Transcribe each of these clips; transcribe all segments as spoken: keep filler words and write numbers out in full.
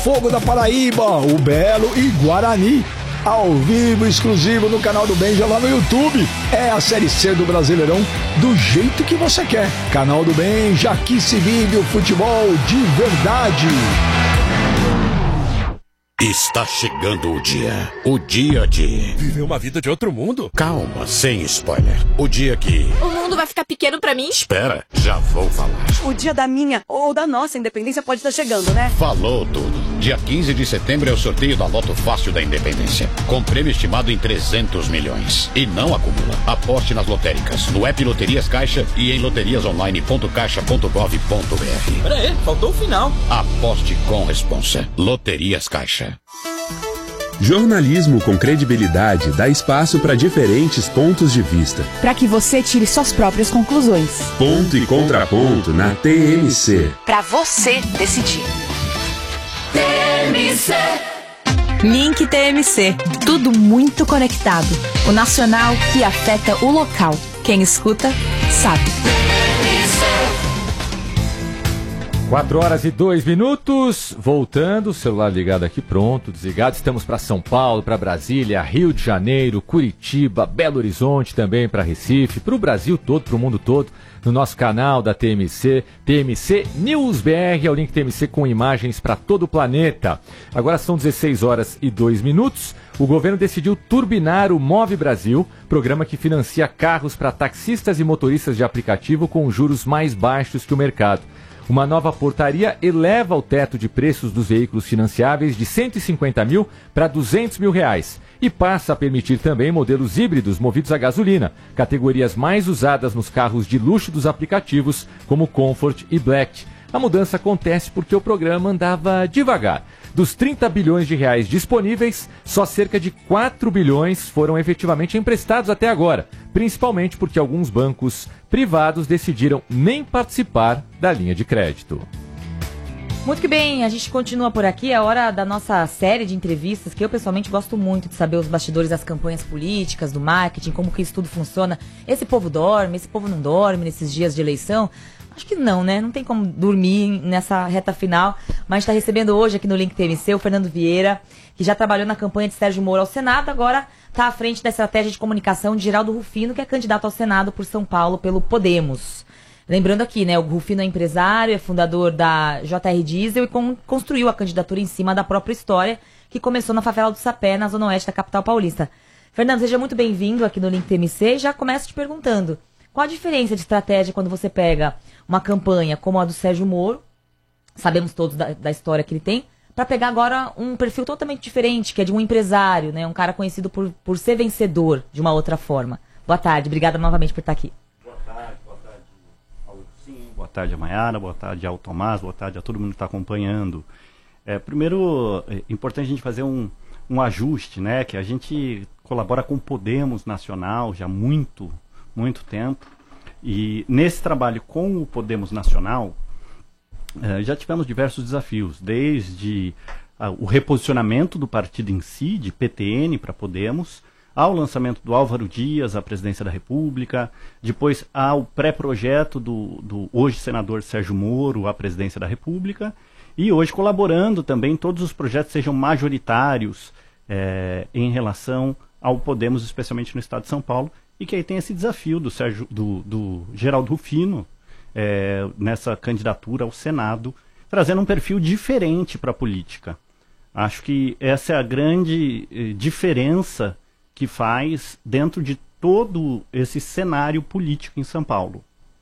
Botafogo da Paraíba, o Belo e Guarani. Ao vivo, exclusivo no canal do Benja lá no YouTube. É a Série C do Brasileirão do jeito que você quer. Canal do Benja, aqui se vive o futebol de verdade. Está chegando o dia. O dia de... Viver uma vida de outro mundo? Calma, sem spoiler. O dia que... O mundo vai ficar pequeno pra mim? Espera, já vou falar. O dia da minha ou da nossa independência pode estar chegando, né? Falou tudo. Dia quinze de setembro é o sorteio da Loto Fácil da Independência. Com prêmio estimado em trezentos milhões. E não acumula. Aposte nas lotéricas, no app Loterias Caixa e em loterias online ponto caixa ponto gov ponto br. Pera aí, faltou o final. Aposte com responsa. Loterias Caixa. Jornalismo com credibilidade dá espaço para diferentes pontos de vista. Para que você tire suas próprias conclusões. Ponto e contraponto na T M C. Para você decidir. T M C. Link T M C. Tudo muito conectado. O nacional que afeta o local. Quem escuta, sabe. quatro horas e dois minutos, voltando, celular ligado aqui, pronto, desligado. Estamos para São Paulo, para Brasília, Rio de Janeiro, Curitiba, Belo Horizonte, também para Recife, para o Brasil todo, para o mundo todo, no nosso canal da T M C, T M C News B R, é o link T M C com imagens para todo o planeta. Agora são dezesseis horas e dois minutos. O governo decidiu turbinar o Move Brasil, programa que financia carros para taxistas e motoristas de aplicativo com juros mais baixos que o mercado. Uma nova portaria eleva o teto de preços dos veículos financiáveis de cento e cinquenta mil para duzentos mil reais e passa a permitir também modelos híbridos movidos a gasolina, categorias mais usadas nos carros de luxo dos aplicativos como Comfort e Black. A mudança acontece porque o programa andava devagar. Dos trinta bilhões de reais disponíveis, só cerca de quatro bilhões foram efetivamente emprestados até agora, principalmente porque alguns bancos privados decidiram nem participar da linha de crédito. Muito que bem, a gente continua por aqui, é hora da nossa série de entrevistas, que eu pessoalmente gosto muito de saber os bastidores das campanhas políticas, do marketing, como que isso tudo funciona. Esse povo dorme, esse povo não dorme nesses dias de eleição. Acho que não, né? Não tem como dormir nessa reta final. Mas a gente está recebendo hoje aqui no Link T M C o Fernando Vieira, que já trabalhou na campanha de Sérgio Moro ao Senado, agora está à frente da estratégia de comunicação de Geraldo Rufino, que é candidato ao Senado por São Paulo pelo Podemos. Lembrando aqui, né? O Rufino é empresário, é fundador da J R Diesel e con- construiu a candidatura em cima da própria história, que começou na favela do Sapé, na zona oeste da capital paulista. Fernando, seja muito bem-vindo aqui no Link T M C e já começo te perguntando. Qual a diferença de estratégia quando você pega uma campanha como a do Sérgio Moro, sabemos todos da, da história que ele tem, para pegar agora um perfil totalmente diferente, que é de um empresário, né? Um cara conhecido por, por ser vencedor de uma outra forma. Boa tarde, obrigada novamente por estar aqui. Boa tarde, boa tarde ao Sim, boa tarde a Maiara, boa tarde ao Tomás, boa tarde a todo mundo que está acompanhando. É, primeiro, é importante a gente fazer um, um ajuste, né? Que a gente colabora com o Podemos Nacional já há muito muito tempo, e nesse trabalho com o Podemos Nacional eh, já tivemos diversos desafios, desde ah, o reposicionamento do partido em si, de P T N para Podemos, ao lançamento do Álvaro Dias à presidência da República, depois ao pré-projeto do, do hoje senador Sérgio Moro à presidência da República, e hoje colaborando também todos os projetos sejam majoritários eh, em relação ao Podemos, especialmente no estado de São Paulo, e que aí tem esse desafio do, Sérgio, do, do Geraldo Rufino é, nessa candidatura ao Senado, trazendo um perfil diferente para a política. Acho que essa é a grande eh, diferença que faz dentro de todo esse cenário político em São Paulo.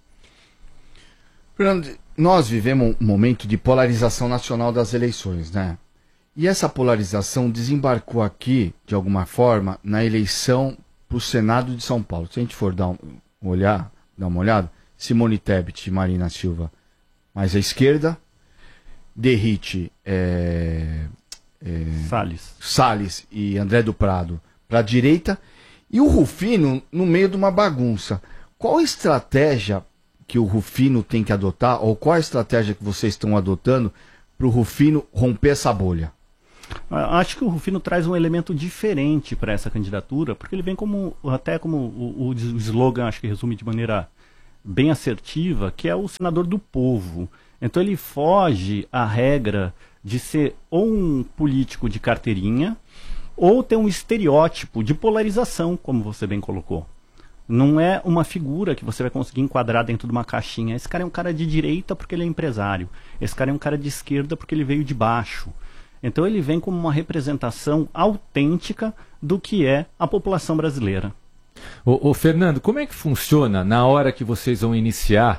Fernando, nós vivemos um momento de polarização nacional das eleições, né? E essa polarização desembarcou aqui, de alguma forma, na eleição para o Senado de São Paulo. Se a gente for dar um, olhar, dar uma olhada, Simone Tebet e Marina Silva mais à esquerda, Derrite, é, é, Salles. Salles e André do Prado para a direita, e o Rufino no meio de uma bagunça. Qual a estratégia que o Rufino tem que adotar, ou qual a estratégia que vocês estão adotando para o Rufino romper essa bolha? Acho que o Rufino traz um elemento diferente para essa candidatura, porque ele vem como, até como o, o slogan, acho que resume de maneira bem assertiva, que é o senador do povo. Então ele foge à regra de ser ou um político de carteirinha ou ter um estereótipo de polarização, como você bem colocou. Não é uma figura que você vai conseguir enquadrar dentro de uma caixinha. Esse cara é um cara de direita porque ele é empresário. Esse cara é um cara de esquerda porque ele veio de baixo. Então ele vem como uma representação autêntica do que é a população brasileira. Ô, ô Fernando, como é que funciona na hora que vocês vão iniciar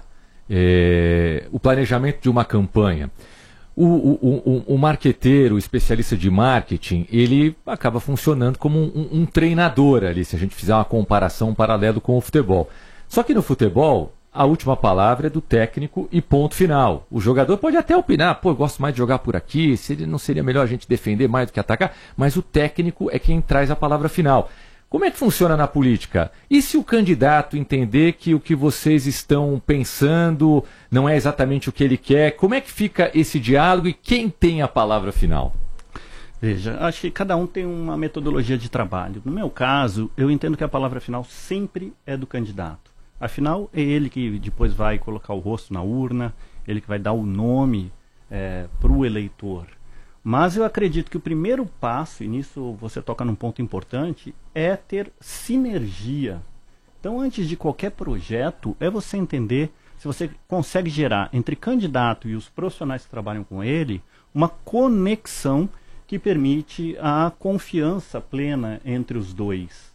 é, o planejamento de uma campanha? O, o, o, o marqueteiro, o especialista de marketing, ele acaba funcionando como um, um treinador ali, se a gente fizer uma comparação, um paralelo com o futebol. Só que no futebol, a última palavra é do técnico e ponto final. O jogador pode até opinar, pô, eu gosto mais de jogar por aqui, seria, não seria melhor a gente defender mais do que atacar? Mas o técnico é quem traz a palavra final. Como é que funciona na política? E se o candidato entender que o que vocês estão pensando não é exatamente o que ele quer, como é que fica esse diálogo e quem tem a palavra final? Veja, acho que cada um tem uma metodologia de trabalho. No meu caso, eu entendo que a palavra final sempre é do candidato. Afinal, é ele que depois vai colocar o rosto na urna, ele que vai dar o nome é, para o eleitor. Mas eu acredito que o primeiro passo, e nisso você toca num ponto importante, é ter sinergia. Então, antes de qualquer projeto, é você entender se você consegue gerar entre candidato e os profissionais que trabalham com ele uma conexão que permite a confiança plena entre os dois.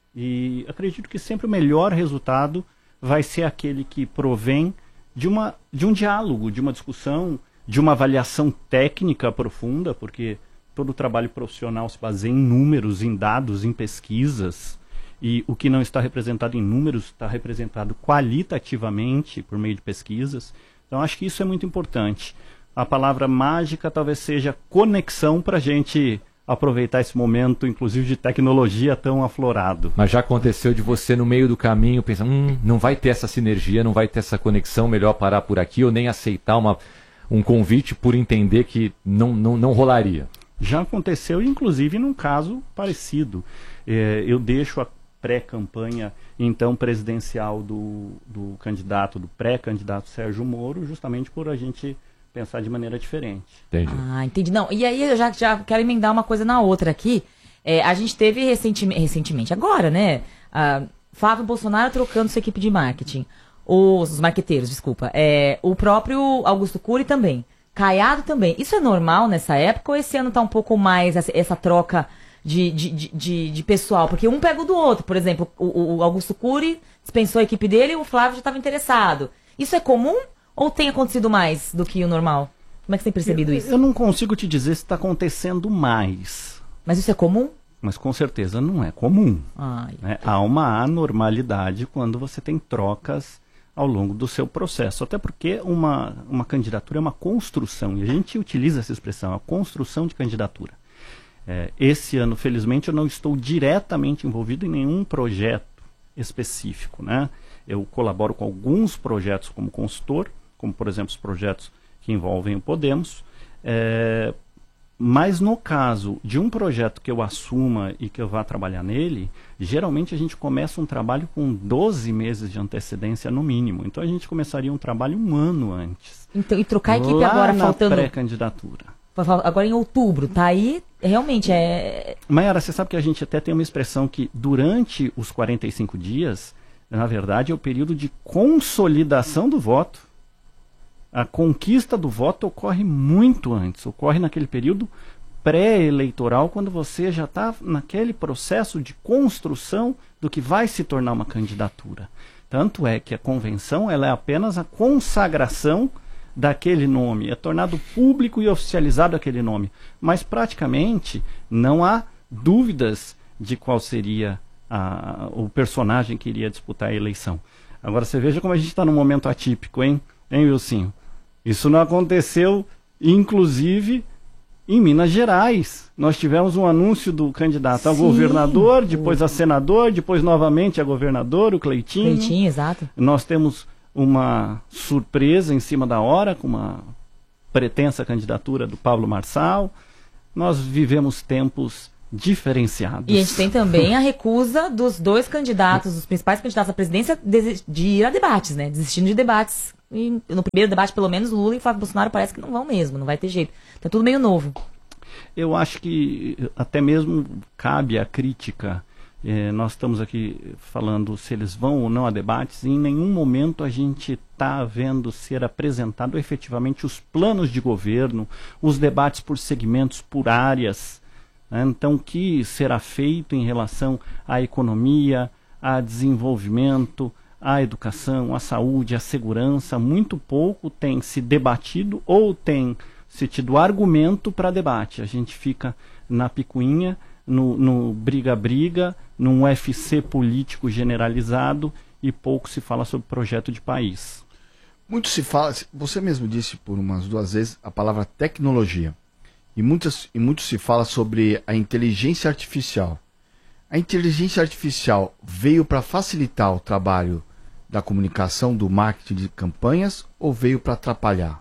E acredito que sempre o melhor resultado vai ser aquele que provém de, uma, de um diálogo, de uma discussão, de uma avaliação técnica profunda, porque todo o trabalho profissional se baseia em números, em dados, em pesquisas, e o que não está representado em números está representado qualitativamente por meio de pesquisas. Então acho que isso é muito importante. A palavra mágica talvez seja conexão para a gente aproveitar esse momento, inclusive de tecnologia tão aflorado. Mas já aconteceu de você no meio do caminho pensar, hum, não vai ter essa sinergia, não vai ter essa conexão, melhor parar por aqui, ou nem aceitar uma... um convite por entender que não, não, não rolaria? Já aconteceu, inclusive, num caso parecido. É, eu deixo a pré-campanha, então, presidencial do, do candidato, do pré-candidato Sérgio Moro, justamente por a gente pensar de maneira diferente. Entendi. Ah, entendi. Não, e aí eu já, já quero emendar uma coisa na outra aqui. É, a gente teve recentemente, recentemente agora, né? Ah, Flávio Bolsonaro trocando sua equipe de marketing. Os marqueteiros, desculpa. É, o próprio Augusto Cury também. Caiado também. Isso é normal nessa época ou esse ano tá um pouco mais essa, essa troca de, de, de, de, de pessoal? Porque um pega o do outro. Por exemplo, o, o Augusto Cury dispensou a equipe dele e o Flávio já estava interessado. Isso é comum ou tem acontecido mais do que o normal? Como é que você tem percebido eu, isso? Eu não consigo te dizer se está acontecendo mais. Mas isso é comum? Mas com certeza não é comum. Ai, né? Há uma anormalidade quando você tem trocas ao longo do seu processo. Até porque uma, uma candidatura é uma construção, e a gente utiliza essa expressão, a construção de candidatura. É, esse ano, felizmente, eu não estou diretamente envolvido em nenhum projeto específico, né? Eu colaboro com alguns projetos como consultor, como, por exemplo, os projetos que envolvem o Podemos, é, mas no caso de um projeto que eu assuma e que eu vá trabalhar nele, geralmente a gente começa um trabalho com doze meses de antecedência no mínimo. Então a gente começaria um trabalho um ano antes. Então, e trocar a equipe lá agora na faltando... pré-candidatura. Agora em outubro, tá aí, realmente é... Mayara, você sabe que a gente até tem uma expressão que durante os quarenta e cinco dias, na verdade é o período de consolidação do voto. A conquista do voto ocorre muito antes, ocorre naquele período pré-eleitoral, quando você já está naquele processo de construção do que vai se tornar uma candidatura. Tanto é que a convenção ela é apenas a consagração daquele nome, é tornado público e oficializado aquele nome. Mas praticamente não há dúvidas de qual seria a, o personagem que iria disputar a eleição. Agora você veja como a gente está num momento atípico, hein, hein Wilson? Isso não aconteceu, inclusive, em Minas Gerais. Nós tivemos um anúncio do candidato a Sim. governador, depois a senador, depois novamente a governador, o Cleitinho. Cleitinho, exato. Nós temos uma surpresa em cima da hora, com uma pretensa candidatura do Pablo Marçal. Nós vivemos tempos diferenciados. E a gente tem também a recusa dos dois candidatos, os principais candidatos à presidência, de, de ir a debates, né? Desistindo de debates e no primeiro debate, pelo menos, Lula e Flávio Bolsonaro parece que não vão mesmo, não vai ter jeito. Então é tudo meio novo. Eu acho que até mesmo cabe a crítica. Eh, nós estamos aqui falando se eles vão ou não a debates, e em nenhum momento a gente está vendo ser apresentado efetivamente os planos de governo, os debates por segmentos, por áreas. Né? Então, o que será feito em relação à economia, a desenvolvimento, à educação, à saúde, à segurança, muito pouco tem se debatido ou tem se tido argumento para debate. A gente fica na picuinha, no, no briga-briga, num U F C político generalizado e pouco se fala sobre projeto de país. Muito se fala, você mesmo disse por umas duas vezes a palavra tecnologia. E, muitas, e muito se fala sobre a inteligência artificial. A inteligência artificial veio para facilitar o trabalho da comunicação, do marketing de campanhas, ou veio para atrapalhar?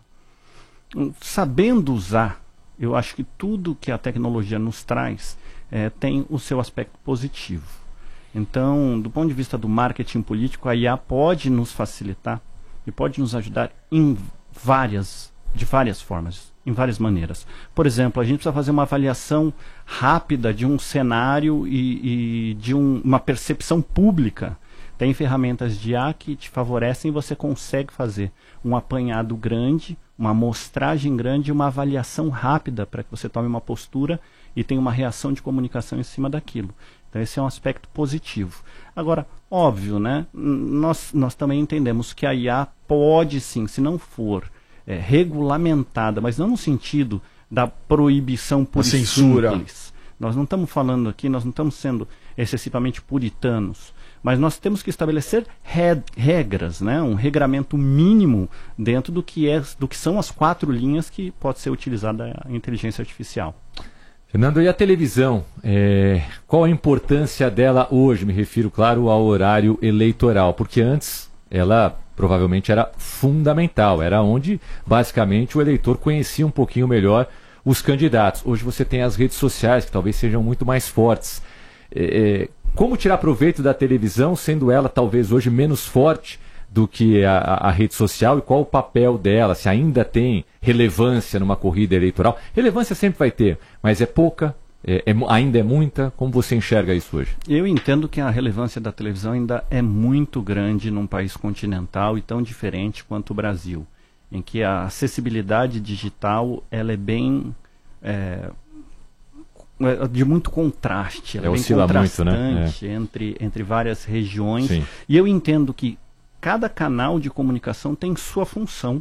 Sabendo usar, eu acho que tudo que a tecnologia nos traz é, tem o seu aspecto positivo. Então, do ponto de vista do marketing político, a I A pode nos facilitar e pode nos ajudar em várias, de várias formas, em várias maneiras. Por exemplo, a gente precisa fazer uma avaliação rápida de um cenário e, e de um, uma percepção pública. Tem ferramentas de I A que te favorecem e você consegue fazer um apanhado grande, uma amostragem grande, uma avaliação rápida para que você tome uma postura e tenha uma reação de comunicação em cima daquilo. Então esse é um aspecto positivo. Agora, óbvio, né? Nós, nós também entendemos que a I A pode sim, se não for é, regulamentada, mas não no sentido da proibição por censura. Simples. Nós não estamos falando aqui, nós não estamos sendo excessivamente puritanos, mas nós temos que estabelecer re regras, né? Um regramento mínimo dentro do que, é, do que são as quatro linhas que pode ser utilizada a inteligência artificial. Fernando, e a televisão? É, qual a importância dela hoje? Me refiro, claro, ao horário eleitoral, porque antes ela provavelmente era fundamental, era onde basicamente o eleitor conhecia um pouquinho melhor os candidatos. Hoje você tem as redes sociais, que talvez sejam muito mais fortes. É, como tirar proveito da televisão, sendo ela talvez hoje menos forte do que a, a rede social, e qual o papel dela, se ainda tem relevância numa corrida eleitoral? Relevância sempre vai ter, mas é pouca, é, é, ainda é muita. Como você enxerga isso hoje? Eu entendo que a relevância da televisão ainda é muito grande num país continental e tão diferente quanto o Brasil, em que a acessibilidade digital ela é bem... É, de muito contraste, ela é, é bem contrastante, né? é. entre, entre várias regiões. Sim. E eu entendo que cada canal de comunicação tem sua função.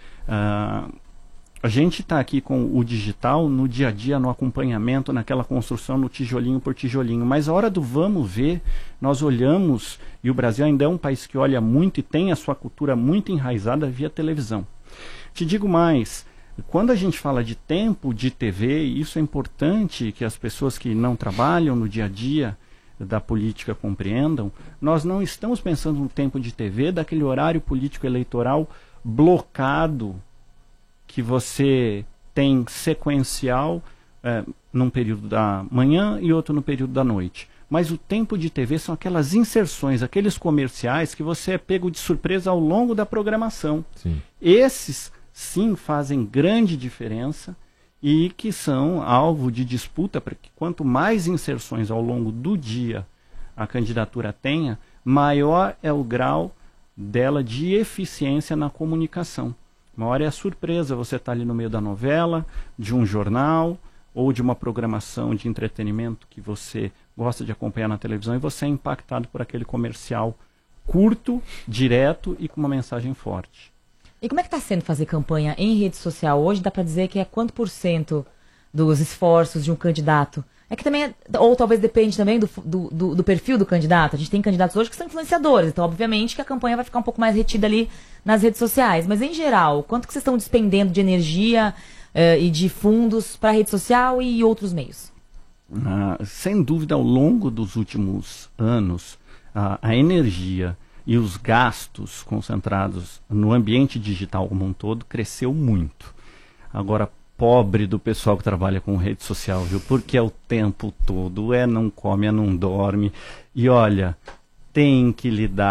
Uh, a gente está aqui com o digital no dia a dia, no acompanhamento, naquela construção, no tijolinho por tijolinho. Mas a hora do vamos ver, nós olhamos, e o Brasil ainda é um país que olha muito e tem a sua cultura muito enraizada via televisão. Te digo mais, quando a gente fala de tempo de T V, e isso é importante que as pessoas que não trabalham no dia a dia da política compreendam, nós não estamos pensando no tempo de T V daquele horário político eleitoral blocado que você tem sequencial é, num período da manhã e outro no período da noite. Mas o tempo de T V são aquelas inserções, aqueles comerciais que você é pego de surpresa ao longo da programação. Sim. Esses sim fazem grande diferença e que são alvo de disputa, porque quanto mais inserções ao longo do dia a candidatura tenha, maior é o grau dela de eficiência na comunicação. Maior é a surpresa, você está ali no meio da novela, de um jornal ou de uma programação de entretenimento que você gosta de acompanhar na televisão e você é impactado por aquele comercial curto, direto e com uma mensagem forte. E como é que está sendo fazer campanha em rede social hoje? Dá para dizer que é quanto por cento dos esforços de um candidato? É que também, é, ou talvez depende também do, do, do, do perfil do candidato. A gente tem candidatos hoje que são influenciadores, então obviamente que a campanha vai ficar um pouco mais retida ali nas redes sociais. Mas em geral, quanto que vocês estão despendendo de energia uh, e de fundos para a rede social e outros meios? Ah, sem dúvida, ao longo dos últimos anos, a, a energia e os gastos concentrados no ambiente digital como um todo cresceu muito. Agora, pobre do pessoal que trabalha com rede social, viu? Porque é o tempo todo, é não come, é não dorme. E olha, tem que lidar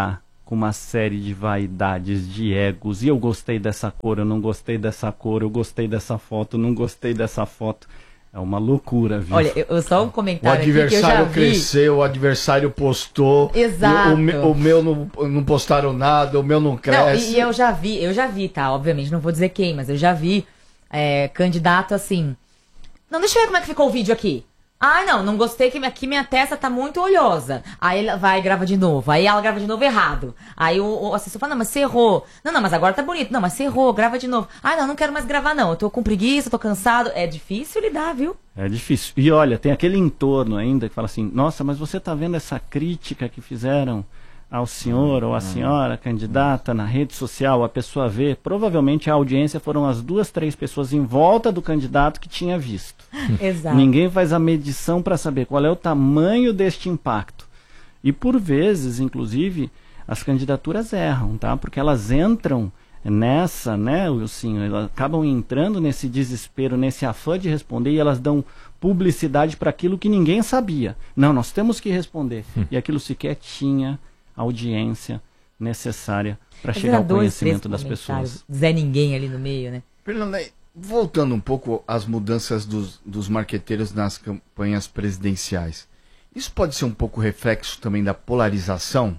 com uma série de vaidades, de egos, e eu gostei dessa cor, eu não gostei dessa cor, eu gostei dessa foto, não gostei dessa foto. É uma loucura, viu? Olha, eu, só um comentário o adversário aqui que eu já vi. cresceu, o adversário postou. Exato. O, me, o meu não, não postaram nada, o meu não cresce. Não, e, e eu já vi, eu já vi, tá? Obviamente, não vou dizer quem, mas eu já vi é, candidato assim. Não, deixa eu ver como é que ficou o vídeo aqui. Ah, não, não gostei que aqui minha testa tá muito olhosa. Aí ela vai e grava de novo. Aí ela grava de novo errado. Aí o, o assessor fala, não, mas você errou. Não, não, mas agora tá bonito. Não, mas você errou, grava de novo. Ah, não, não quero mais gravar não. Eu tô com preguiça, tô cansado. É difícil lidar, viu? É difícil. E olha, tem aquele entorno ainda que fala assim, nossa, mas você tá vendo essa crítica que fizeram ao senhor ou à senhora candidata na rede social, a pessoa vê, provavelmente a audiência foram as duas, três pessoas em volta do candidato que tinha visto. Exato. Ninguém faz a medição para saber qual é o tamanho deste impacto. E por vezes, inclusive, as candidaturas erram, tá? Porque elas entram nessa, né, Wilson, elas acabam entrando nesse desespero, nesse afã de responder, e elas dão publicidade para aquilo que ninguém sabia. Não, nós temos que responder. E aquilo sequer tinha audiência necessária para chegar ao conhecimento das pessoas. Zé Ninguém ali no meio, né? Fernanda, voltando um pouco às mudanças dos, dos marqueteiros nas campanhas presidenciais, isso pode ser um pouco reflexo também da polarização?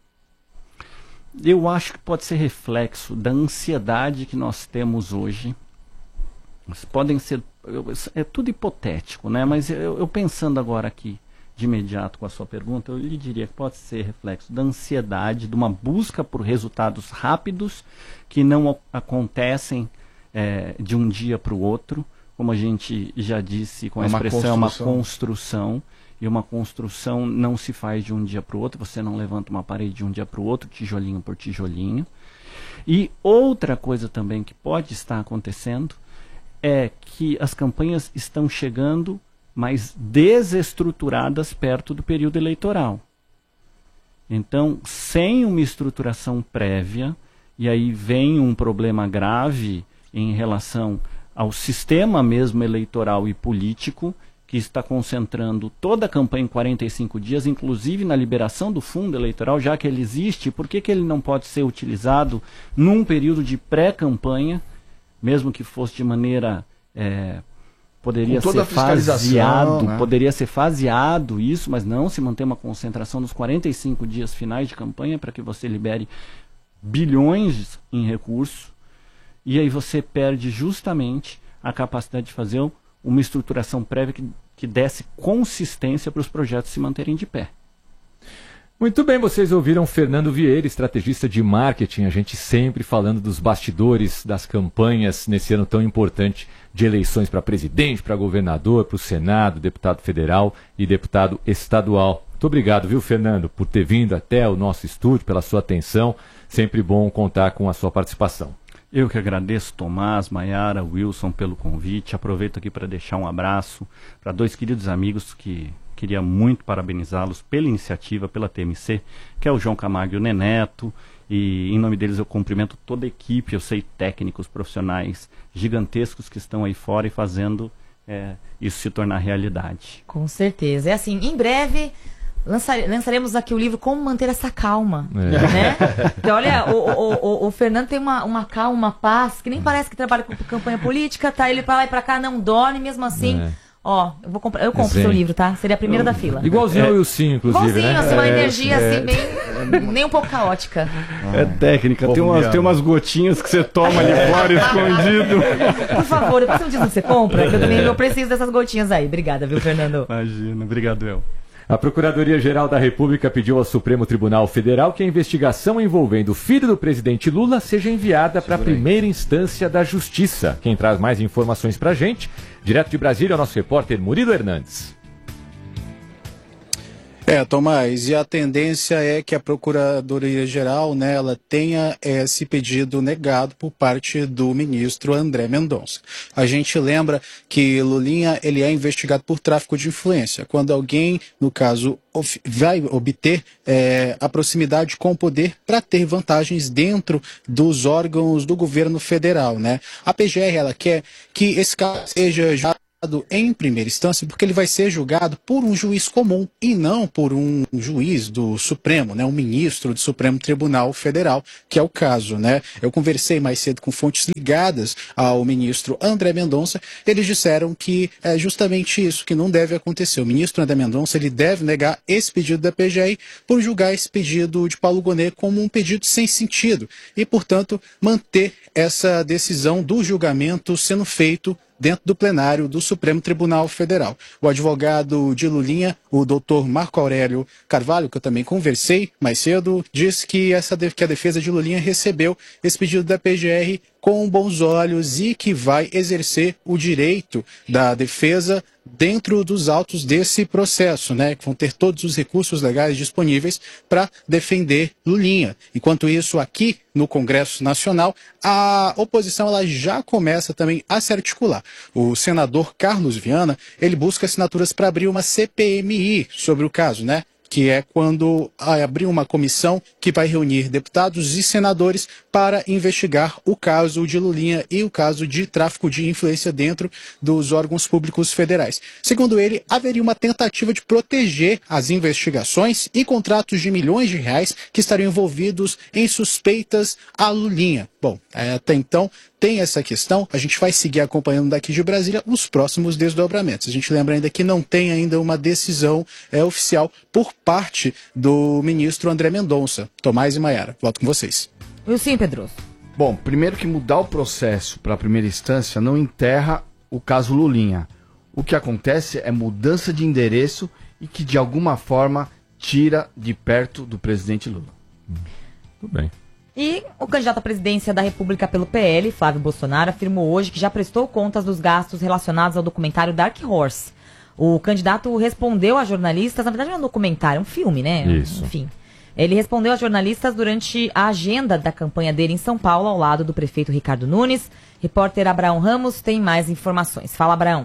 Eu acho que pode ser reflexo da ansiedade que nós temos hoje. Podem ser, é tudo hipotético, né? Mas eu, eu pensando agora aqui, de imediato com a sua pergunta, eu lhe diria que pode ser reflexo da ansiedade, de uma busca por resultados rápidos que não acontecem é, de um dia para o outro, como a gente já disse com a é expressão, é uma construção, e uma construção não se faz de um dia para o outro, você não levanta uma parede de um dia para o outro, tijolinho por tijolinho. E outra coisa também que pode estar acontecendo é que as campanhas estão chegando mais desestruturadas perto do período eleitoral. Então, sem uma estruturação prévia, e aí vem um problema grave em relação ao sistema mesmo eleitoral e político, que está concentrando toda a campanha em quarenta e cinco dias, inclusive na liberação do fundo eleitoral, já que ele existe, por que que ele não pode ser utilizado num período de pré-campanha, mesmo que fosse de maneira... É, poderia ser faseado, né? Poderia ser faseado isso, mas não se manter uma concentração nos quarenta e cinco dias finais de campanha para que você libere bilhões em recursos, e aí você perde justamente a capacidade de fazer uma estruturação prévia que, que desse consistência para os projetos se manterem de pé. Muito bem, vocês ouviram Fernando Vieira, estrategista de marketing, a gente sempre falando dos bastidores das campanhas nesse ano tão importante de eleições para presidente, para governador, para o Senado, deputado federal e deputado estadual. Muito obrigado, viu, Fernando, por ter vindo até o nosso estúdio, pela sua atenção. Sempre bom contar com a sua participação. Eu que agradeço, Tomás, Maiara, Wilson, pelo convite. Aproveito aqui para deixar um abraço para dois queridos amigos que queria muito parabenizá-los pela iniciativa, pela T M C, que é o João Camargo e o Neneto. E em nome deles eu cumprimento toda a equipe, eu sei técnicos, profissionais gigantescos que estão aí fora e fazendo é, isso se tornar realidade. Com certeza. É assim, em breve lançare, lançaremos aqui o livro Como Manter Essa Calma. É. Né? Porque olha, o, o, o, o Fernando tem uma, uma calma, uma paz, que nem parece que trabalha com campanha política, tá? Ele pra lá e pra cá, não dorme, mesmo assim... É. Ó, eu vou comprar, eu compro o seu livro, tá? Seria a primeira eu, da fila. Igualzinho ao é, Wilson, inclusive, igualzinho, né? assim, uma é, energia é, assim, bem, nem um pouco caótica. É técnica, tem umas, tem umas gotinhas que você toma ali fora escondido. Por favor, depois você me diz onde você compra, que eu também eu preciso dessas gotinhas aí. Obrigada, viu, Fernando? Imagina, obrigado, eu. A Procuradoria-Geral da República pediu ao Supremo Tribunal Federal que a investigação envolvendo o filho do presidente Lula seja enviada para a primeira instância da Justiça. Quem traz mais informações para a gente, direto de Brasília, é o nosso repórter Murilo Hernandes. É, Tomás, e a tendência é que a Procuradoria-Geral, né, ela tenha esse pedido negado por parte do ministro André Mendonça. A gente lembra que Lulinha, ele é investigado por tráfico de influência. Quando alguém, no caso, vai obter é, a proximidade com o poder para ter vantagens dentro dos órgãos do governo federal, né? A P G R, ela quer que esse caso seja já em primeira instância porque ele vai ser julgado por um juiz comum e não por um juiz do Supremo, né, um ministro do Supremo Tribunal Federal, que é o caso, né? Eu conversei mais cedo com fontes ligadas ao ministro André Mendonça, eles disseram que é justamente isso que não deve acontecer. O ministro André Mendonça, ele deve negar esse pedido da P G R por julgar esse pedido de Paulo Gonet como um pedido sem sentido e, portanto, manter essa decisão do julgamento sendo feito dentro do plenário do Supremo Tribunal Federal. O advogado de Lulinha, o doutor Marco Aurélio Carvalho, que eu também conversei mais cedo, disse que, essa, que a defesa de Lulinha recebeu esse pedido da P G R com bons olhos e que vai exercer o direito da defesa dentro dos autos desse processo, né, que vão ter todos os recursos legais disponíveis para defender Lulinha. Enquanto isso, aqui no Congresso Nacional, a oposição ela já começa também a se articular. O senador Carlos Viana, ele busca assinaturas para abrir uma C P M I sobre o caso, né? Que é quando abrir uma comissão que vai reunir deputados e senadores para investigar o caso de Lulinha e o caso de tráfico de influência dentro dos órgãos públicos federais. Segundo ele, haveria uma tentativa de proteger as investigações e contratos de milhões de reais que estariam envolvidos em suspeitas a Lulinha. Bom, até então tem essa questão, a gente vai seguir acompanhando daqui de Brasília os próximos desdobramentos. A gente lembra ainda que não tem ainda uma decisão é, oficial por parte do ministro André Mendonça. Tomás e Maiara, volto com vocês. Sim, Pedroso. Bom, primeiro que mudar o processo para a primeira instância não enterra o caso Lulinha. O que acontece é mudança de endereço e que de alguma forma tira de perto do presidente Lula. Hum, tudo bem. E o candidato à presidência da República pelo P L, Flávio Bolsonaro, afirmou hoje que já prestou contas dos gastos relacionados ao documentário Dark Horse. O candidato respondeu a jornalistas, na verdade não é um documentário, é um filme, né? Isso. Enfim. Ele respondeu a jornalistas durante a agenda da campanha dele em São Paulo, ao lado do prefeito Ricardo Nunes. Repórter Abraão Ramos tem mais informações. Fala, Abraão.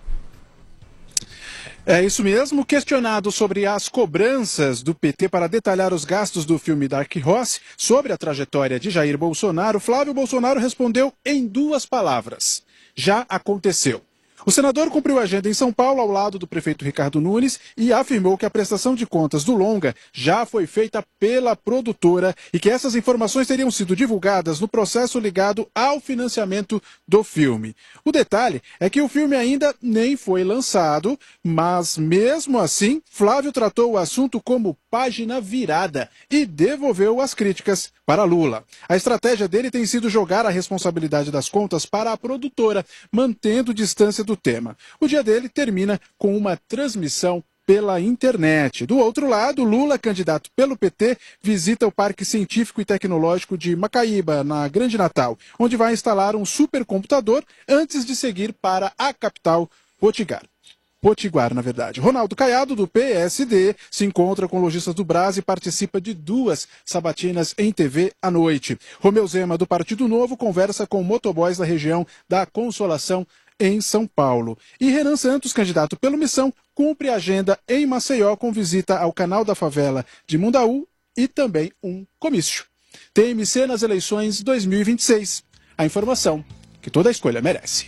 É isso mesmo. Questionado sobre as cobranças do P T para detalhar os gastos do filme Dark Horse sobre a trajetória de Jair Bolsonaro, Flávio Bolsonaro respondeu em duas palavras: já aconteceu. O senador cumpriu a agenda em São Paulo ao lado do prefeito Ricardo Nunes e afirmou que a prestação de contas do longa já foi feita pela produtora e que essas informações teriam sido divulgadas no processo ligado ao financiamento do filme. O detalhe é que o filme ainda nem foi lançado, mas mesmo assim, Flávio tratou o assunto como página virada e devolveu as críticas para Lula. A estratégia dele tem sido jogar a responsabilidade das contas para a produtora, mantendo distância do tema. O dia dele termina com uma transmissão pela internet. Do outro lado, Lula, candidato pelo P T, visita o Parque Científico e Tecnológico de Macaíba, na Grande Natal, onde vai instalar um supercomputador antes de seguir para a capital Potiguar. Potiguar, na verdade. Ronaldo Caiado, do P S D, se encontra com lojistas do Brás e participa de duas sabatinas em T V à noite. Romeu Zema, do Partido Novo, conversa com motoboys da região da Consolação, em São Paulo. E Renan Santos, candidato pelo Missão, cumpre a agenda em Maceió com visita ao Canal da Favela de Mundaú e também um comício. T M C nas eleições dois mil e vinte e seis. A informação que toda escolha merece.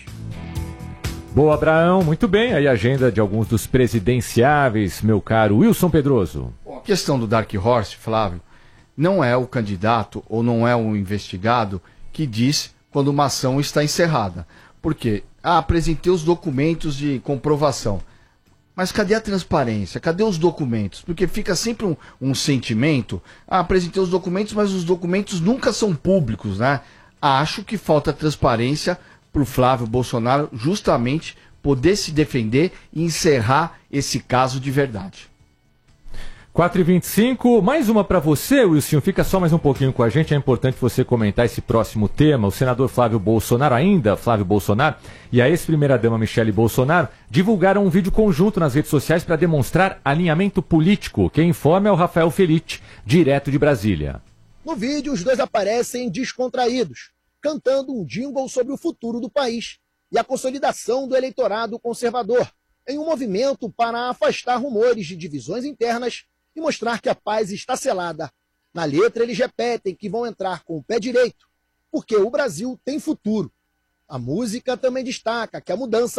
Boa, Abraão. Muito bem. Aí a agenda de alguns dos presidenciáveis, meu caro Wilson Pedroso. Bom, a questão do Dark Horse, Flávio, não é o candidato ou não é o investigado que diz quando uma ação está encerrada. Por quê? Ah, apresentei os documentos de comprovação. Mas cadê a transparência? Cadê os documentos? Porque fica sempre um, um sentimento. Ah, apresentei os documentos, mas os documentos nunca são públicos, né? Acho que falta transparência para o Flávio Bolsonaro justamente poder se defender e encerrar esse caso de verdade. quatro e vinte e cinco, mais uma para você, Wilson. Fica só mais um pouquinho com a gente. É importante você comentar esse próximo tema. O senador Flávio Bolsonaro, ainda Flávio Bolsonaro, e a ex-primeira-dama Michele Bolsonaro divulgaram um vídeo conjunto nas redes sociais para demonstrar alinhamento político. Quem informa é o Rafael Felitti, direto de Brasília. No vídeo, os dois aparecem descontraídos, cantando um jingle sobre o futuro do país e a consolidação do eleitorado conservador, em um movimento para afastar rumores de divisões internas e mostrar que a paz está selada. Na letra, eles repetem que vão entrar com o pé direito, porque o Brasil tem futuro. A música também destaca que a mudança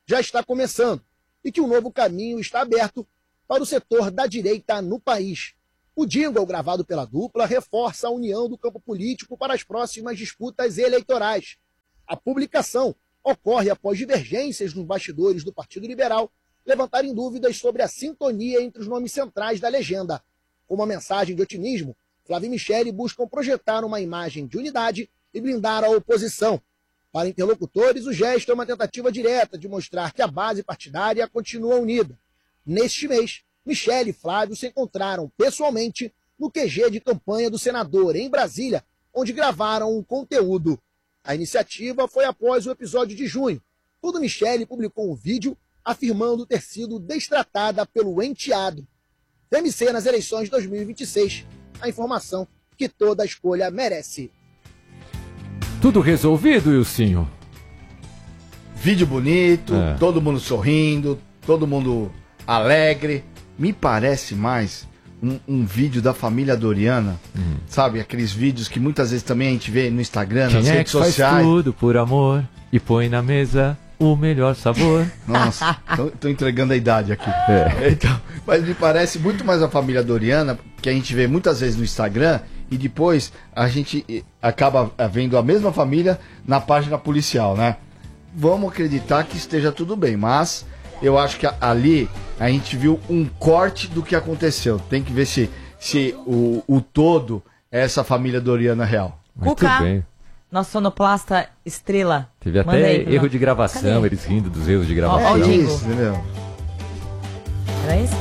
já está começando e que um novo caminho está aberto para o setor da direita no país. O jingle gravado pela dupla reforça a união do campo político para as próximas disputas eleitorais. A publicação ocorre após divergências nos bastidores do Partido Liberal levantarem dúvidas sobre a sintonia entre os nomes centrais da legenda. Com uma mensagem de otimismo, Flávio e Michele buscam projetar uma imagem de unidade e blindar a oposição. Para interlocutores, o gesto é uma tentativa direta de mostrar que a base partidária continua unida. Neste mês, Michele e Flávio se encontraram pessoalmente no Q G de campanha do senador em Brasília, onde gravaram um conteúdo. A iniciativa foi após o episódio de junho, quando Michele publicou um vídeo afirmando ter sido destratada pelo enteado. T M C nas eleições de dois mil e vinte e seis, a informação que toda escolha merece. Tudo resolvido, Wilsinho? Vídeo bonito, É. todo mundo sorrindo, todo mundo alegre. Me parece mais um, um vídeo da família Doriana, Hum. sabe? Aqueles vídeos que muitas vezes também a gente vê no Instagram, Quem nas é redes que faz sociais. tudo por amor e põe na mesa o melhor sabor? Nossa, tô, tô entregando a idade aqui. É. Então, mas me parece muito mais a família Doriana, que a gente vê muitas vezes no Instagram, e depois a gente eh, acaba vendo a mesma família na página policial, né? Vamos acreditar que esteja tudo bem, mas eu acho que a- ali a gente viu um corte do que aconteceu. Tem que ver se, se o, o todo é essa família Doriana real. Mas Cuca, tudo bem. nosso sonoplasta estrela. Teve até Manda aí pro erro nós. de gravação, Cadê? eles rindo dos erros de Ó, gravação. ó o jingle. Isso, entendeu? Era isso?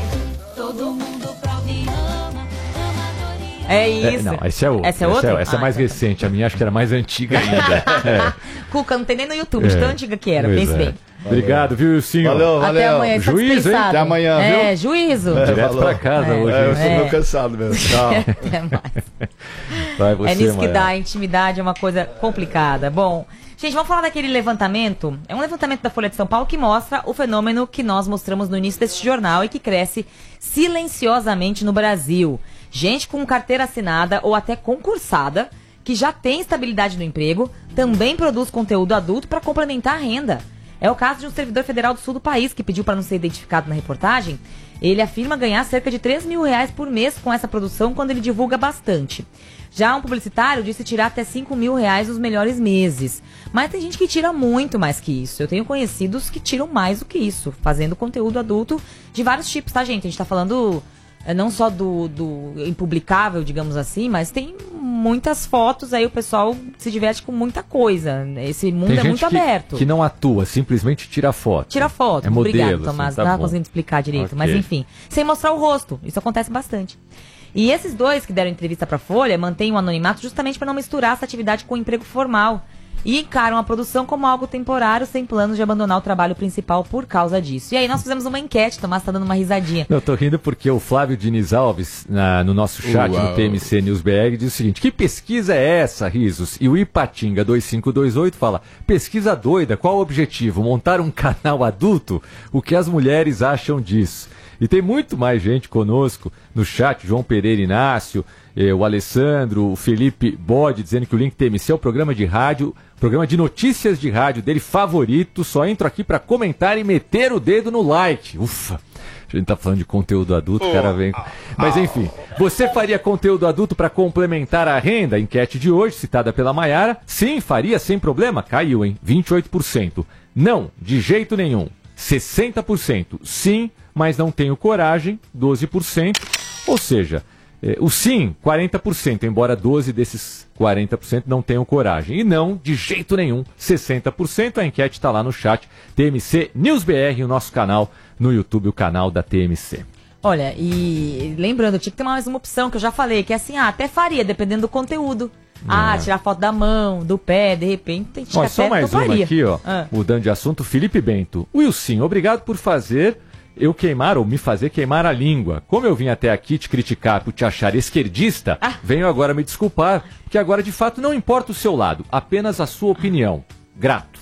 Todo mundo prova e ama, ama Doriana. É É, isso. não, esse é outro. Essa é outra? Essa é Ah, mais então recente. A minha acho que era mais antiga ainda. É. Cuca, não tem nem no YouTube, de É. tão antiga que era, Pois pense é. bem. Obrigado, viu, Wilsinho? Valeu, valeu. Até amanhã, está Juízo, hein? dispensado. Até amanhã, viu? É, juízo. É, Direto falou. pra casa É. hoje. É, eu hein? sou É. meio cansado mesmo. Tchau. Até mais. Vai você, É nisso que amanhã. dá, a intimidade é uma coisa complicada. Bom, gente, vamos falar daquele levantamento. É um levantamento da Folha de São Paulo que mostra o fenômeno que nós mostramos no início desse jornal e que cresce silenciosamente no Brasil. Gente com carteira assinada ou até concursada, que já tem estabilidade no emprego, também produz conteúdo adulto para complementar a renda. É o caso de um servidor federal do sul do país que pediu para não ser identificado na reportagem. Ele afirma ganhar cerca de três mil reais por mês com essa produção quando ele divulga bastante. Já um publicitário disse tirar até cinco mil reais nos melhores meses. Mas tem gente que tira muito mais que isso. Eu tenho conhecidos que tiram mais do que isso, fazendo conteúdo adulto de vários tipos, tá, gente? A gente tá falando é, não só do, do impublicável, digamos assim, mas tem muitas fotos aí, o pessoal se diverte com muita coisa. Esse mundo Tem é gente muito que, aberto. que não atua, simplesmente tira foto. Tira foto. É modelo, Obrigado, Tomás. assim, tá não tava bom. conseguindo explicar direito. Ok. Mas enfim, sem mostrar o rosto. Isso acontece bastante. E esses dois que deram entrevista pra Folha mantêm o anonimato justamente para não misturar essa atividade com o emprego formal. E encaram a produção como algo temporário, sem planos de abandonar o trabalho principal por causa disso. E aí nós fizemos uma enquete, Tomás tá dando uma risadinha. Eu tô rindo porque o Flávio Diniz Alves, na- no nosso chat Uau. do T M C News B R, diz o seguinte: que pesquisa é essa, Risos? E o Ipatinga dois cinco dois oito fala: pesquisa doida, qual o objetivo? Montar um canal adulto? O que as mulheres acham disso? E tem muito mais gente conosco no chat, João Pereira Inácio, eh, o Alessandro, o Felipe Bode, dizendo que o Link T M C é o programa de rádio, programa de notícias de rádio dele favorito, só entro aqui para comentar e meter o dedo no like. Ufa! A gente tá falando de conteúdo adulto, o cara vem. Mas enfim, você faria conteúdo adulto para complementar a renda? Enquete de hoje, citada pela Maiara. Sim, faria sem problema. Caiu, hein? vinte e oito por cento. Não, de jeito nenhum. sessenta por cento. Sim, mas não tenho coragem. doze por cento. Ou seja, eh, o sim, quarenta por cento, embora doze desses quarenta por cento não tenham coragem. E não, de jeito nenhum, sessenta por cento. A enquete está lá no chat. T M C News B R, o nosso canal no YouTube, o canal da T M C. Olha, e lembrando, tinha que ter mais uma opção que eu já falei, que é assim, ah, até faria, dependendo do conteúdo. Ah, tirar foto da mão, do pé, de repente, tem gente que Ó, até só mais uma toparia. aqui, ó. Ah. Mudando de assunto, Felipe Bento. Wilson, obrigado por fazer eu queimar ou me fazer queimar a língua. Como eu vim até aqui te criticar por te achar esquerdista, Ah. venho agora me desculpar, porque agora de fato não importa o seu lado, apenas a sua opinião. Grato.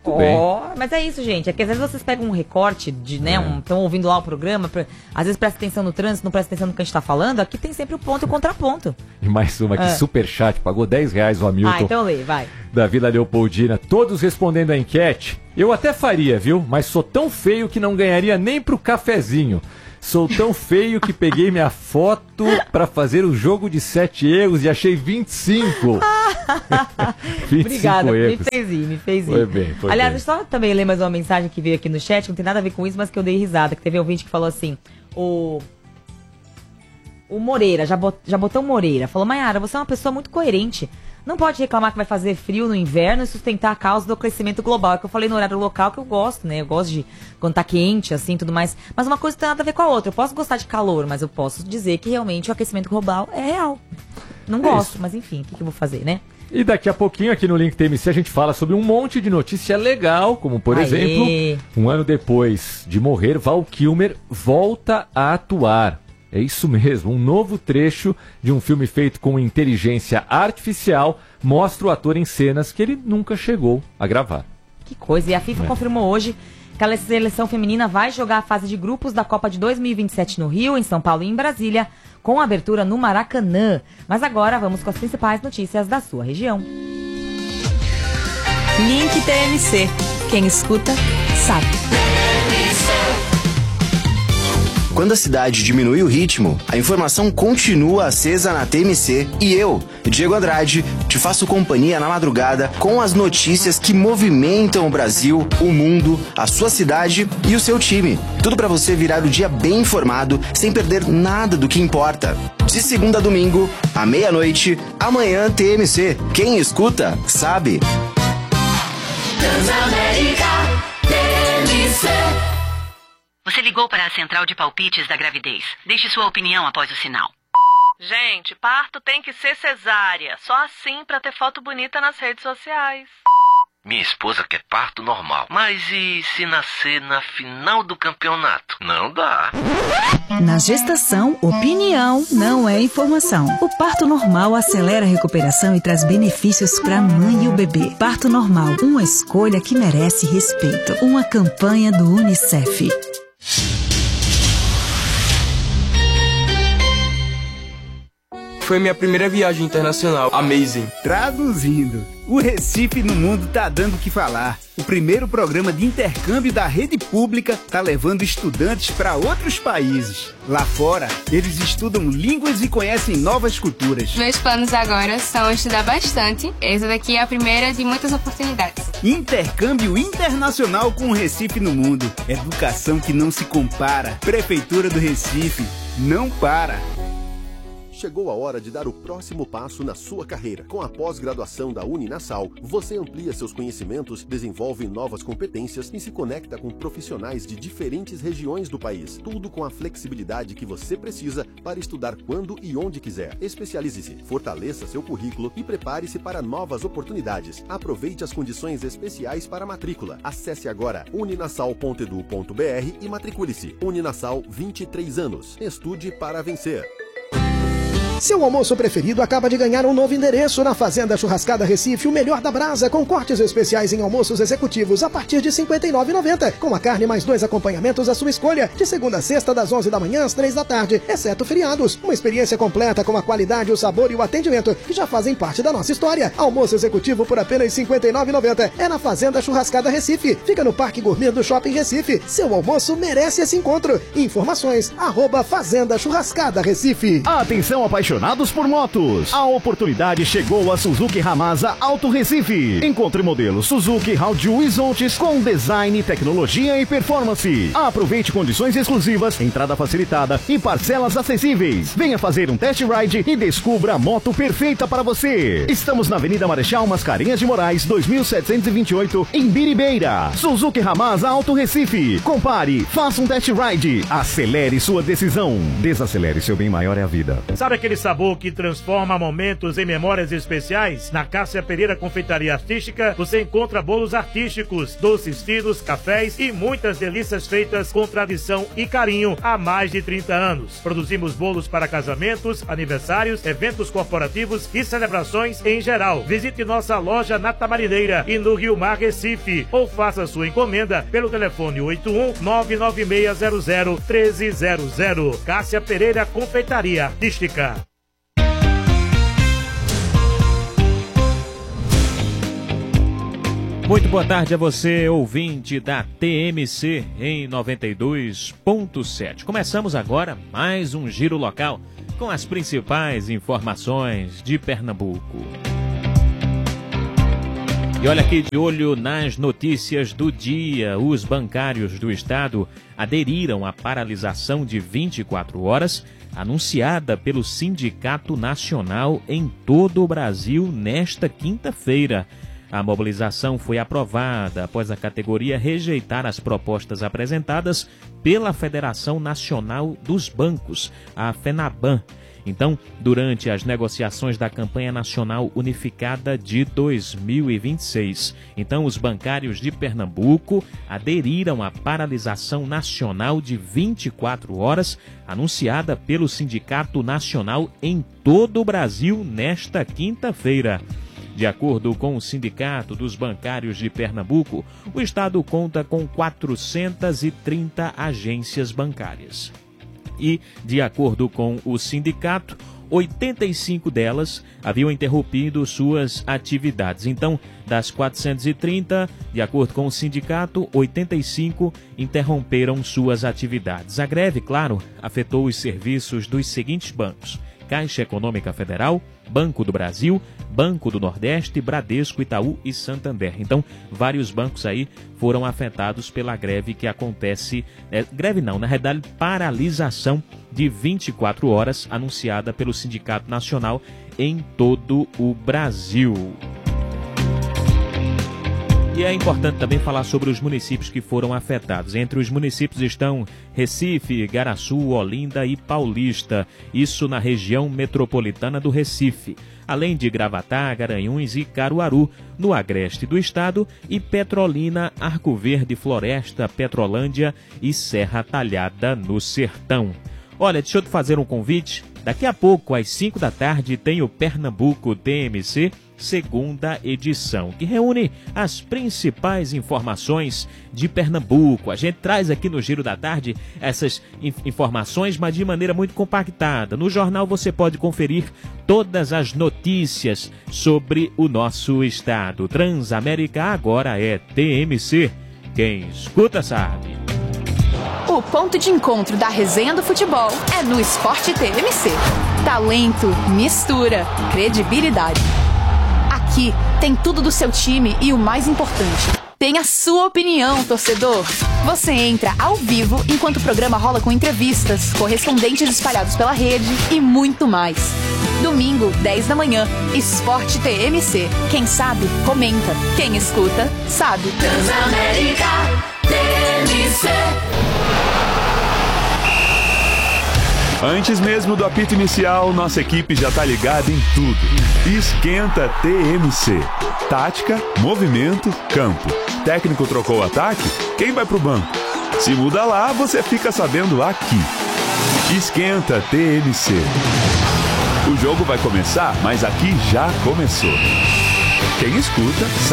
Muito bem. Oh, mas é isso, gente. É que às vezes vocês pegam um recorte de, né, um, estão ouvindo lá o programa, pra, às vezes presta atenção no trânsito, não presta atenção no que a gente tá falando. Aqui tem sempre o ponto e o contraponto. E mais uma aqui, Ah. superchat, pagou dez reais o Hamilton. Ah, então lê, vai. Da Vila Leopoldina, todos respondendo a enquete. Eu até faria, viu? Mas sou tão feio que não ganharia nem pro cafezinho. Sou tão feio que peguei minha foto pra fazer o jogo de sete erros e achei vinte e cinco. vinte e cinco Obrigada, erros. me fez ir, me fez ir. Foi bem, foi Aliás, bem. deixa eu só também ler mais uma mensagem que veio aqui no chat, não tem nada a ver com isso, mas que eu dei risada, que teve um ouvinte que falou assim, o... O Moreira, já, bot... já botou Moreira, falou, Mayara, você é uma pessoa muito coerente. Não pode reclamar que vai fazer frio no inverno e sustentar a causa do aquecimento global. É que eu falei no horário local que eu gosto, né? Eu gosto de quando tá quente, assim, tudo mais. Mas uma coisa não tem nada a ver com a outra. Eu posso gostar de calor, mas eu posso dizer que realmente o aquecimento global é real. Não É gosto, isso. mas enfim, o que, que eu vou fazer, né? E daqui a pouquinho aqui no Link T M C a gente fala sobre um monte de notícia legal, como por Aê. exemplo, um ano depois de morrer, Val Kilmer volta a atuar. É isso mesmo, um novo trecho de um filme feito com inteligência artificial mostra o ator em cenas que ele nunca chegou a gravar. Que coisa. E a FIFA É. confirmou hoje que a seleção feminina vai jogar a fase de grupos da Copa de dois mil e vinte e sete no Rio, em São Paulo e em Brasília, com abertura no Maracanã. Mas agora vamos com as principais notícias da sua região. Link T M C. Quem escuta, sabe. Quando a cidade diminui o ritmo, a informação continua acesa na T M C e eu, Diego Andrade, te faço companhia na madrugada com as notícias que movimentam o Brasil, o mundo, a sua cidade e o seu time. Tudo pra você virar o dia bem informado, sem perder nada do que importa. De segunda a domingo, à meia-noite, amanhã T M C. Quem escuta, sabe. Transamérica T M C. Você ligou para a central de palpites da gravidez. Deixe sua opinião após o sinal. Gente, parto tem que ser cesárea. Só assim pra ter foto bonita nas redes sociais. Minha esposa quer parto normal. Mas e se nascer na final do campeonato? Não dá. Na gestação, opinião não é informação. O parto normal acelera a recuperação e traz benefícios para a mãe e o bebê. Parto normal, uma escolha que merece respeito. Uma campanha do Unicef. Foi minha primeira viagem internacional. Amazing. Traduzindo, o Recife no Mundo tá dando o que falar. O primeiro programa de intercâmbio da rede pública tá levando estudantes para outros países. Lá fora, eles estudam línguas e conhecem novas culturas. Meus planos agora são estudar bastante. Essa daqui é a primeira de muitas oportunidades. Intercâmbio internacional com o Recife no Mundo. Educação que não se compara. Prefeitura do Recife, não para. Chegou a hora de dar o próximo passo na sua carreira. Com a pós-graduação da Uninasal, você amplia seus conhecimentos, desenvolve novas competências e se conecta com profissionais de diferentes regiões do país. Tudo com a flexibilidade que você precisa para estudar quando e onde quiser. Especialize-se, fortaleça seu currículo e prepare-se para novas oportunidades. Aproveite as condições especiais para a matrícula. Acesse agora uninasal ponto edu ponto br e matricule-se. Uninasal, vinte e três anos. Estude para vencer. Seu almoço preferido acaba de ganhar um novo endereço na Fazenda Churrascada Recife, o melhor da brasa, com cortes especiais em almoços executivos a partir de cinquenta e nove reais e noventa centavos, com a carne mais dois acompanhamentos à sua escolha, de segunda a sexta das onze da manhã às três da tarde, exceto feriados. Uma experiência completa com a qualidade, o sabor e o atendimento que já fazem parte da nossa história. Almoço executivo por apenas cinquenta e nove reais e noventa centavos. É na Fazenda Churrascada Recife. Fica no Parque Gourmet do Shopping Recife. Seu almoço merece esse encontro. Informações, arroba Fazenda Churrascada Recife. Atenção, apaixonados por motos. A oportunidade chegou a Suzuki Hamasa Auto Recife. Encontre modelos Suzuki Hauju Isontes com design, tecnologia e performance. Aproveite condições exclusivas, entrada facilitada e parcelas acessíveis. Venha fazer um test ride e descubra a moto perfeita para você. Estamos na Avenida Marechal Mascarenhas de Moraes, dois mil setecentos e vinte e oito, em Biribeira. Suzuki Hamasa Auto Recife. Compare, faça um test ride, acelere sua decisão. Desacelere, seu bem maior é a vida. Sabe aquele aquele sabor que transforma momentos em memórias especiais? Na Cássia Pereira Confeitaria Artística, você encontra bolos artísticos, doces finos, cafés e muitas delícias feitas com tradição e carinho há mais de trinta anos. Produzimos bolos para casamentos, aniversários, eventos corporativos e celebrações em geral. Visite nossa loja na Tamarineira e no Rio Mar, Recife, ou faça sua encomenda pelo telefone oito um nove nove seis zero zero um três zero zero. Cássia Pereira Confeitaria Artística. Muito boa tarde a você, ouvinte da T M C em noventa e dois ponto sete. Começamos agora mais um giro local com as principais informações de Pernambuco. E olha aqui, de olho nas notícias do dia, os bancários do estado aderiram à paralisação de vinte e quatro horas anunciada pelo Sindicato Nacional em todo o Brasil nesta quinta-feira. A mobilização foi aprovada após a categoria rejeitar as propostas apresentadas pela Federação Nacional dos Bancos, a FENABAN. Então, durante as negociações da Campanha Nacional Unificada de dois mil e vinte e seis, então os bancários de Pernambuco aderiram à paralisação nacional de vinte e quatro horas, anunciada pelo Sindicato Nacional em todo o Brasil nesta quinta-feira. De acordo com o Sindicato dos Bancários de Pernambuco, o estado conta com quatrocentas e trinta agências bancárias. E, de acordo com o sindicato, oitenta e cinco delas haviam interrompido suas atividades. Então, das quatrocentas e trinta, de acordo com o sindicato, oitenta e cinco interromperam suas atividades. A greve, claro, afetou os serviços dos seguintes bancos: Caixa Econômica Federal, Banco do Brasil, Banco do Nordeste, Bradesco, Itaú e Santander. Então, vários bancos aí foram afetados pela greve que acontece, é, greve não, na realidade, paralisação de vinte e quatro horas anunciada pelo Sindicato Nacional em todo o Brasil. E é importante também falar sobre os municípios que foram afetados. Entre os municípios estão Recife, Garaçu, Olinda e Paulista. Isso na região metropolitana do Recife. Além de Gravatá, Garanhuns e Caruaru, no agreste do estado, e Petrolina, Arco Verde, Floresta, Petrolândia e Serra Talhada, no Sertão. Olha, deixa eu te fazer um convite. Daqui a pouco, às cinco da tarde, tem o Pernambuco T M C, segunda edição, que reúne as principais informações de Pernambuco. A gente traz aqui no Giro da Tarde essas in- informações, mas de maneira muito compactada. No jornal você pode conferir todas as notícias sobre o nosso estado. Transamérica agora é T M C. Quem escuta sabe. O ponto de encontro da resenha do futebol é no Esporte T M C. Talento, mistura, credibilidade. Aqui tem tudo do seu time e o mais importante, tem a sua opinião, torcedor. Você entra ao vivo enquanto o programa rola com entrevistas, correspondentes espalhados pela rede e muito mais. Domingo, dez da manhã, Esporte T M C. Quem sabe, comenta. Quem escuta, sabe. Transamérica T M C. Antes mesmo do apito inicial, nossa equipe já tá ligada em tudo. Esquenta T M C. Tática, movimento, campo. Técnico trocou o ataque? Quem vai pro banco? Se muda lá, você fica sabendo aqui. Esquenta T M C. O jogo vai começar, mas aqui já começou. Quem escuta, sabe.